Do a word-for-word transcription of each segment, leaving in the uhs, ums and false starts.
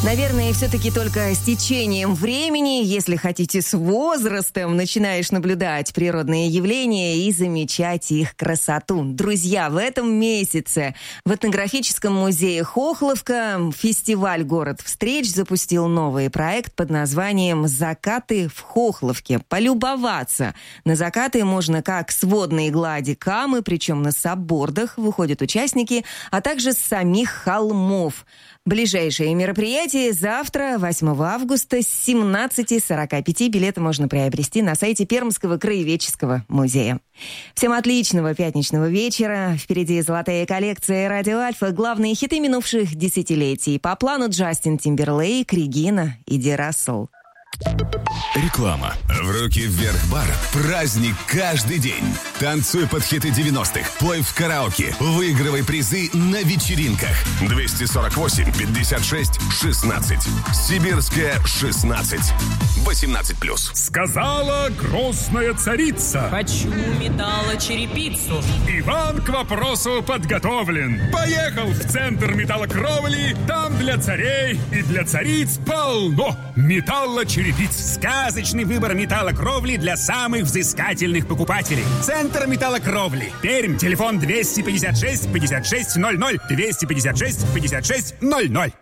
Наверное, все-таки только с течением времени, если хотите, с возрастом, начинаешь наблюдать природные явления и замечать их красоту. Друзья, в этом месяце в этнографическом музее Хохловка фестиваль «Город встреч» запустил новый проект под названием «Закаты в Хохловке». Полюбоваться на закаты можно как с водной глади Камы, причем на саббордах выходят участники, а также с самих холмов. Ближайшее мероприятие завтра, восьмого августа, с семнадцати сорока пяти. Билеты можно приобрести на сайте Пермского краеведческого музея. Всем отличного пятничного вечера. Впереди золотая коллекция «Радио Альфа». Главные хиты минувших десятилетий. По плану Джастин Тимберлейк, Регина и Ди Рассел. Реклама. В руки вверх бар. Праздник каждый день. Танцуй под хиты девяностых. Пой в караоке. Выигрывай призы на вечеринках. двести сорок восемь пятьдесят шесть шестнадцать. Сибирская шестнадцать. восемнадцать плюс. Сказала грозная царица: хочу металлочерепицу. Иван к вопросу подготовлен. Поехал в центр металлокровли. Там для царей и для цариц полно металлочерепиц. Сказочный выбор металлокровли для самых взыскательных покупателей. Центр металлокровли. Пермь. Телефон двести пятьдесят шесть пятьдесят шесть ноль ноль. двести пятьдесят шесть пятьдесят шесть ноль ноль.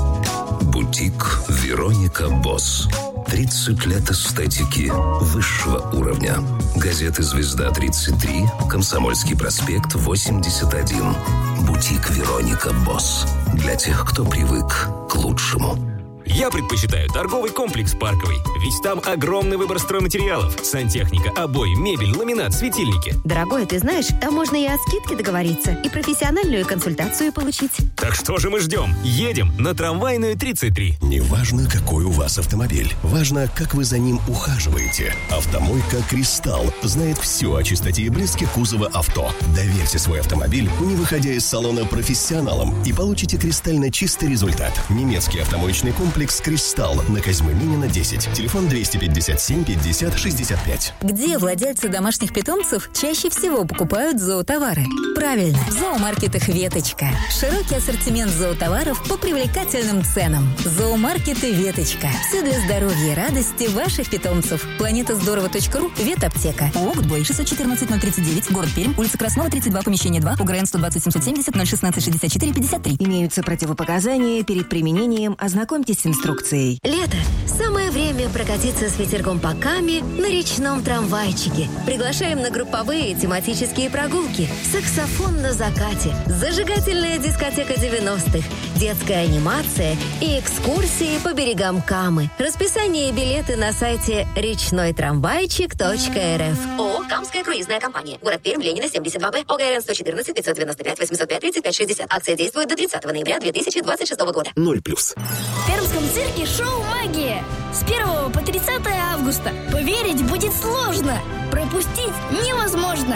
Бутик «Вероника Босс». тридцать лет эстетики высшего уровня. Газеты «Звезда тридцать три», «Комсомольский проспект восемьдесят один». Бутик «Вероника Босс». Для тех, кто привык к лучшему. Я предпочитаю торговый комплекс «Парковый», ведь там огромный выбор стройматериалов, сантехника, обои, мебель, ламинат, светильники. Дорогой, ты знаешь, там можно и о скидке договориться, и профессиональную консультацию получить. Так что же мы ждем? Едем на Трамвайную тридцать три. Неважно, какой у вас автомобиль, важно, как вы за ним ухаживаете. Автомойка «Кристалл» знает все о чистоте и блеске кузова авто. Доверьте свой автомобиль, не выходя из салона, профессионалам, и получите кристально чистый результат. Немецкий автомоечный комплекс «Кристалл» на Козьмы Минина, десять. Телефон двести пятьдесят семь пятьдесят шестьдесят пять. Где владельцы домашних питомцев чаще всего покупают зоотовары? Правильно, в зоомаркетах «Веточка». Широкий ассортимент зоотоваров по привлекательным ценам. Зоомаркеты «Веточка». Все для здоровья и радости ваших питомцев. Планета здорово точка ру, ветаптека. ООО «Гудбой», шестьсот четырнадцать ноль тридцать девять, город Пермь, улица Краснова, тридцать два, помещение два, УГРН сто двадцать семьсот семьдесят ноль шестнадцать шестьдесят четыре пятьдесят три. Имеются противопоказания перед применением. Ознакомьтесь с инструкцией. Лето. Самое время прокатиться с ветерком по Каме на речном трамвайчике. Приглашаем на групповые тематические прогулки. Саксофон на закате. Зажигательная дискотека девяностых. Детская анимация и экскурсии по берегам Камы. Расписание и билеты на сайте речной трамвайчик точка эр эф. ООО «Камская круизная компания». Город Пермь, Ленина, семьдесят два Б. ОГРН сто четырнадцать пятьсот девяносто пять восемьсот пять тридцать пять шестьдесят. Акция действует до тридцатого ноября две тысячи двадцать шестого года. Ноль плюс. В Пермском цирке шоу «Магия». С первого по тридцатое августа. Поверить будет сложно. Пропустить невозможно.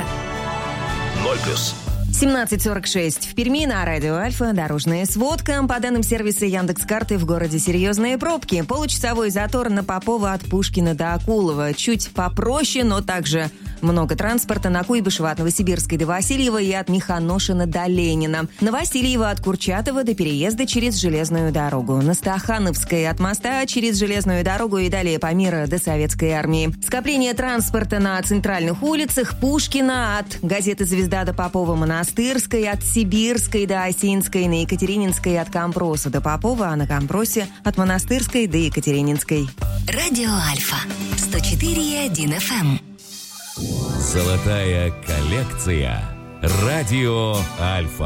Ноль плюс. семнадцать сорок шесть в Перми на радио Альфа. Дорожная сводка. По данным сервиса Яндекс.Карты, в городе серьезные пробки. Получасовой затор на Попова от Пушкина до Акулова. Чуть попроще, но также много транспорта на Куйбышева от Новосибирской до Васильева и от Миханошина до Ленина. На Васильева от Курчатова до переезда через железную дорогу. На Стахановской от моста через железную дорогу и далее по Мира до Советской армии. Скопление транспорта на центральных улицах. Пушкина от газеты «Звезда» до Попова, Монастырской, от Сибирской до Осинской, на Екатерининской от Компроса до Попова, а на Компросе от Монастырской до Екатерининской. Радио Альфа. сто четыре и один эф эм. Золотая коллекция. Радио Альфа.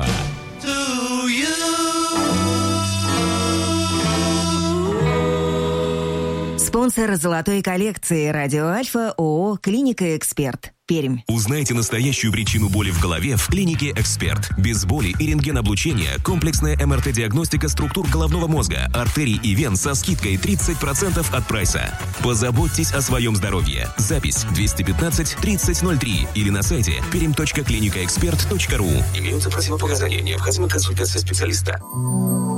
Спонсор золотой коллекции «Радио Альфа» ООО «Клиника Эксперт». Пермь. Узнайте настоящую причину боли в голове в клинике «Эксперт». Без боли и рентгеноблучения комплексная эм эр тэ-диагностика структур головного мозга, артерий и вен со скидкой тридцать процентов от прайса. Позаботьтесь о своем здоровье. Запись двести пятнадцать тридцать ноль три или на сайте пермь точка клиника эксперт точка ру. Имеются противопоказания. Необходима консультация специалиста.